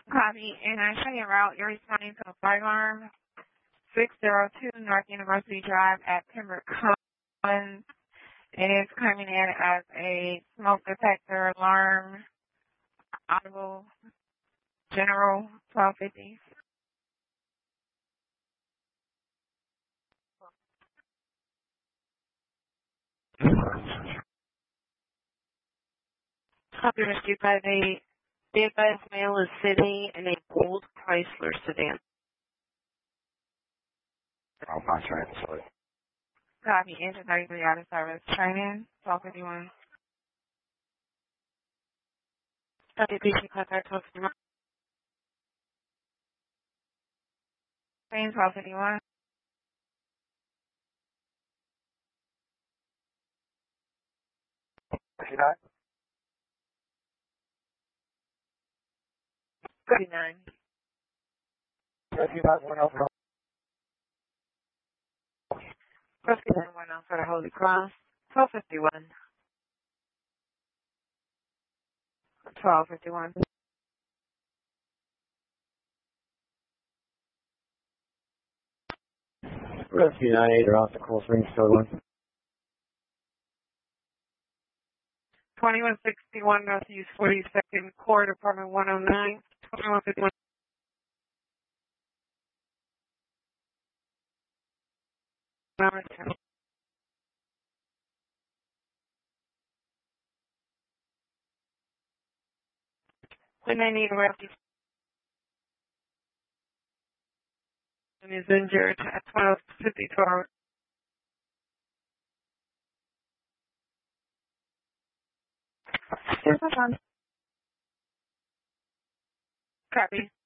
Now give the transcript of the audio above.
Copy, and I show your route. You're responding to a flight alarm, 602 North University Drive at Pembroke Commons. It is coming in as a smoke detector alarm, audible, general, 1250. Copy received by the advised mail is sitting in a gold Chrysler sedan. Alpha Train, sorry. Copy, engine 33 out of service. Training, 1251. Copy, patient contact 1251. Train, 1251. See that? 39. See that one else? Rescue 911 for the Holy Cross. 1251. 1251. Rescue 98 are off the Cool Springs Code 1. 2161 Northeast 42nd Court, Apartment 109. 2151. Number 10. When they need a rescue is injured at 1254. Copy.